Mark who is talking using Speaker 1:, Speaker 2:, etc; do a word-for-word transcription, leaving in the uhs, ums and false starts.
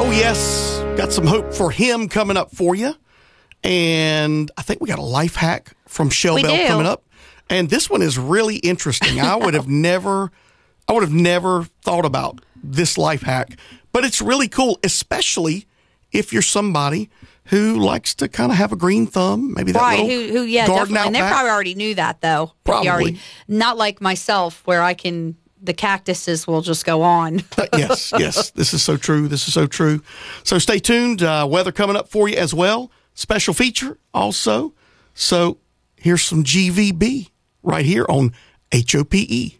Speaker 1: Oh, yes. Got some hope for him coming up for you. And I think we got a life hack from Shell
Speaker 2: We
Speaker 1: Bell
Speaker 2: do.
Speaker 1: coming up. And this one is really interesting. I would have never, I would have never thought about this life hack, but it's really cool, especially if you're somebody who likes to kind of have a green thumb, maybe that
Speaker 2: Right,
Speaker 1: little
Speaker 2: who, who, yeah,
Speaker 1: garden
Speaker 2: definitely.
Speaker 1: out
Speaker 2: And they
Speaker 1: back.
Speaker 2: probably already knew that, though. They
Speaker 1: Probably.
Speaker 2: Already, not like myself, where I can, the cactuses will just go on.
Speaker 1: Uh, yes, yes. This is so true. This is so true. So stay tuned. Uh, weather coming up for you as well. Special feature also. So here's some G V B right here on H O P E.